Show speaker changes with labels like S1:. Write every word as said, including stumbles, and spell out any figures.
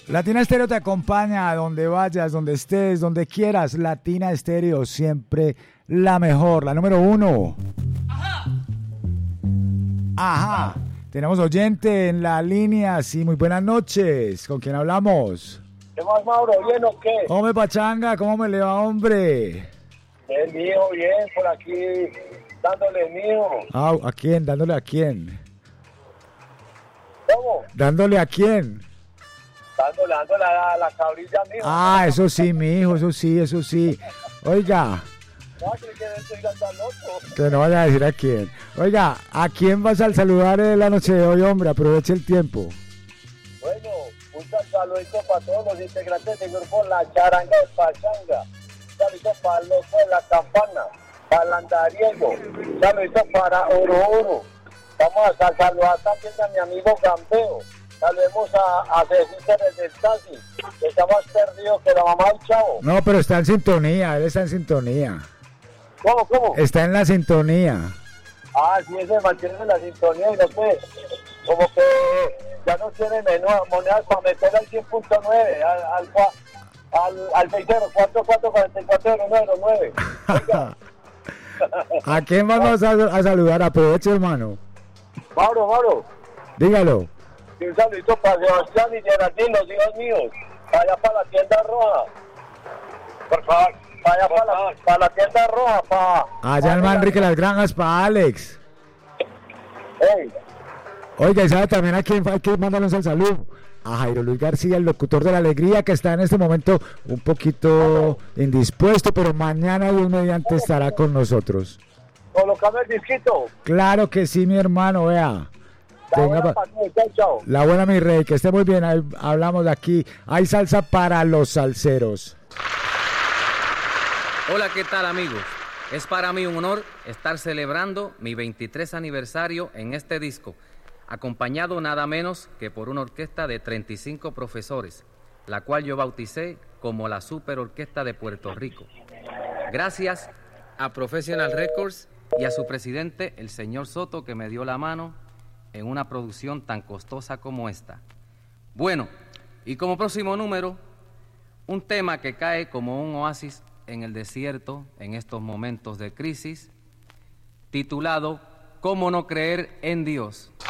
S1: Latina Estéreo te acompaña a donde vayas, donde estés, donde quieras. Latina Estéreo, siempre la mejor, la número uno. Ajá. Ajá. Tenemos oyente en la línea. Sí, muy buenas noches. ¿Con quién hablamos?
S2: ¿Qué más, Mauro? ¿Bien o qué?
S1: Hombre, pachanga, ¿cómo me le va, hombre?
S2: Bien, mijo, bien, por aquí, dándole, mijo.
S1: Ah, ¿a quién? ¿Dándole a quién?
S2: ¿Cómo?
S1: ¿Dándole a quién?
S2: Dándole, dándole a la, la cabrilla, mijo.
S1: Ah, eso sí, mijo, eso sí, eso sí. Oiga.
S2: No, que que tan loco.
S1: Que no vaya a decir a quién. Oiga, ¿a quién vas a saludar en la noche de hoy, hombre? Aproveche el tiempo.
S2: Bueno, un saludito para todos los integrantes del grupo La Charanga de Pachanga. Un saludito para el loco de la campana, para el andariego. Un saludito para Oro Oro. Vamos a saludar también a mi amigo Gambeo. Saludemos a, a Cecilia desde el taxi, que está más perdido que la mamá del chavo.
S1: No, pero está en sintonía, él está en sintonía.
S2: ¿Cómo, cómo?
S1: Está en la sintonía.
S2: Ah, sí, ese mantiene en la sintonía y no sé, como que ya no tiene menú, monedas para meter al cien punto nueve, al, al, al, al seis cero cuatro cuatro cuatro cuatro cero nueve nueve.
S1: ¿A quién vamos a, a saludar? Aproveche, hermano.
S2: Mauro, Mauro.
S1: Dígalo.
S2: Y un saludito para Sebastián y Geraldine, los hijos míos. Para allá para la tienda roja. Por favor. Para allá para la, para la tienda roja. Para,
S1: allá en Manrique Las Granjas, para Alex.
S2: Hey.
S1: Oiga, y sabe también a quién hay que mandarnos el saludo. A Jairo Luis García, el locutor de La Alegría, que está en este momento un poquito indispuesto, pero mañana Dios mediante estará con nosotros.
S2: Colocame el disquito.
S1: Claro que sí, mi hermano, vea.
S2: La
S1: Tenga
S2: buena,
S1: pa-
S2: chao, chao.
S1: La buena, mi rey, que esté muy bien. Ahí hablamos de aquí. Hay salsa para los salseros.
S3: Hola, ¿qué tal, amigos? Es para mí un honor estar celebrando mi veintitrés aniversario en este disco, acompañado nada menos que por una orquesta de treinta y cinco profesores, la cual yo bauticé como la Super Orquesta de Puerto Rico. Gracias a Professional Records y a su presidente, el señor Soto, que me dio la mano en una producción tan costosa como esta. Bueno, y como próximo número, un tema que cae como un oasis en el desierto en estos momentos de crisis, titulado ¿Cómo no creer en Dios?